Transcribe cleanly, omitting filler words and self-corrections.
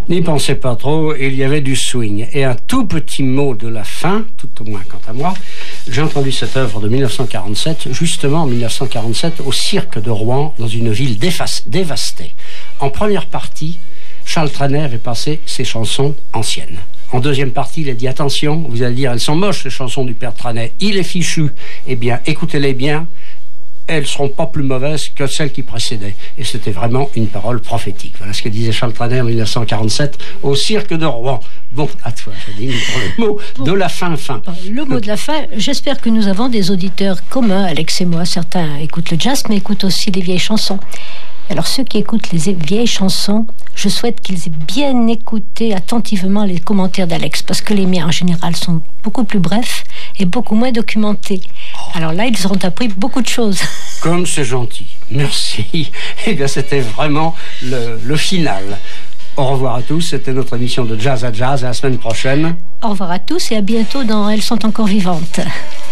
N'y pensez pas trop, il y avait du swing. Et un tout petit mot de la fin, tout au moins quant à moi, j'ai entendu cette œuvre de 1947, justement en 1947, au Cirque de Rouen, dans une ville dévastée. En première partie, Charles Trenet avait passé ses chansons anciennes. En deuxième partie, il a dit, attention, vous allez dire, elles sont moches, les chansons du père Trenet. Il est fichu. Eh bien, écoutez-les bien. Elles ne seront pas plus mauvaises que celles qui précédaient. Et c'était vraiment une parole prophétique. Voilà ce que disait Charles Trenet en 1947 au Cirque de Rouen. Bon, à toi, Janine, pour le mot de la fin. Le mot de la fin, j'espère que nous avons des auditeurs communs, Alex et moi. Certains écoutent le jazz, mais écoutent aussi des vieilles chansons. Alors ceux qui écoutent les vieilles chansons, je souhaite qu'ils aient bien écouté attentivement les commentaires d'Alex, parce que les miens en général sont beaucoup plus brefs et beaucoup moins documentés. Alors là, ils auront appris beaucoup de choses. Comme c'est gentil, merci. Eh bien, c'était vraiment le final. Au revoir à tous, c'était notre émission de Jazz à Jazz, à la semaine prochaine. Au revoir à tous et à bientôt dans Elles sont encore vivantes.